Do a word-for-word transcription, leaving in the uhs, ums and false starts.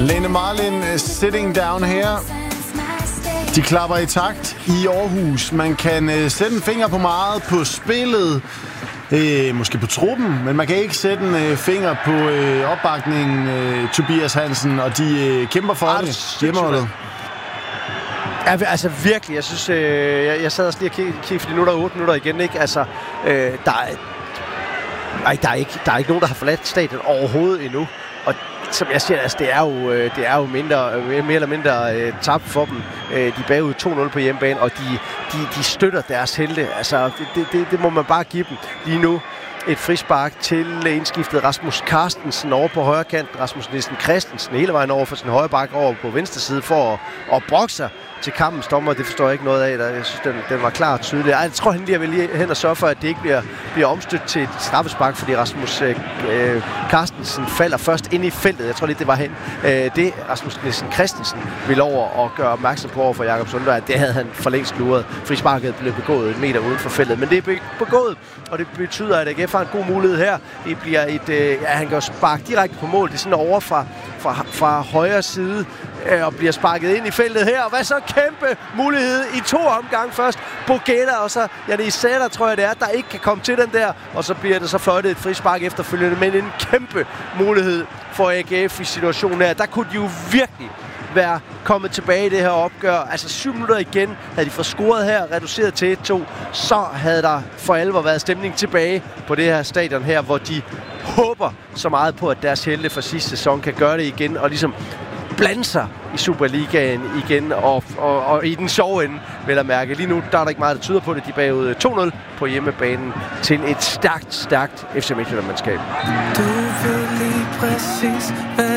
Lene Marlin, Sitting Down Here. De klapper i takt i Aarhus. Man kan uh, sætte en finger på meget på spillet, uh, måske på truppen, men man kan ikke sætte en uh, finger på uh, opbakningen, uh, Tobias Hansen, og de uh, kæmper for Arh, det. Hjemmeholdet. Ja, altså virkelig. Jeg synes, øh, jeg, jeg sad også lige og kiggede, kiggede fordi nu er der otte minutter igen, ikke? Altså, øh, der er... Nej, der er ikke, der er ikke nogen, der har forladt stadion overhovedet endnu. Og som jeg siger, altså, det er jo, det er jo mindre, mere eller mindre øh, tabt for dem. Øh, de er bagud to nul på hjemmebane, og de, de, de støtter deres helte. Altså, det, det, det må man bare give dem lige nu. Et frispark til indskiftet Rasmus Carstensen over på højre kant. Rasmus Nielsen Christensen hele vejen over for sin højre bak over på venstre side for at, at brokke sig til kampens dommer. Det forstår jeg ikke noget af. Jeg synes, den, den var klar og tydelig. Jeg tror, han lige vil lige hen og sørge for, at det ikke bliver, bliver omstødt til et straffespark, fordi Rasmus øh, Carstensen falder først ind i feltet. Jeg tror lidt, det var hen. Øh, det Rasmus Nielsen Christensen ville over og gøre opmærksom på over for Jakob Sundberg. Det havde han for længst luret. Frisparket blev begået en meter uden for feltet. Men det er begået, og det betyder, at A G F har en god mulighed her. Det bliver et... Øh, ja, han kan sparke direkte på mål. Det er sådan over fra, fra, fra højre side og bliver sparket ind i feltet her. Og hvad så? Kæmpe mulighed i to omgange først. Bogetta og så Janis Sætter, tror jeg det er, der ikke kan komme til den der. Og så bliver det så fløjtet et frispark efterfølgende. Men en kæmpe mulighed for A G F i situationen her. Der kunne de jo virkelig være kommet tilbage i det her opgør. Altså syv minutter igen havde de fået scoret her, reduceret til et to. Så havde der for alvor været stemning tilbage på det her stadion her, hvor de håber så meget på, at deres helte fra sidste sæson kan gøre det igen, og ligesom blande sig i Superligaen igen, og, og, og i den sjove ende, vil jeg mærke. Lige nu, der er der ikke meget, der tyder på det. De er bagud to nul på hjemmebanen til et stærkt, stærkt F C Midtjylland-mandskab. Du ved lige præcis, hvad